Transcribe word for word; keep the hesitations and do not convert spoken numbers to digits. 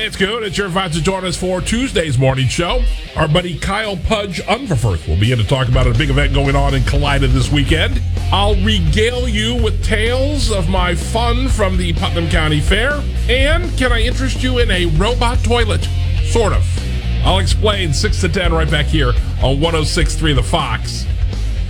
it's good. It's your advisor to join us for Tuesday's morning show. Our buddy Kyle Pudge Unverfirth will be in to talk about a big event going on in Kalida this weekend. I'll regale you with tales of my fun from the Putnam County Fair. And can I interest you in a robot toilet? Sort of. I'll explain six to ten right back here on one oh six point three The Fox.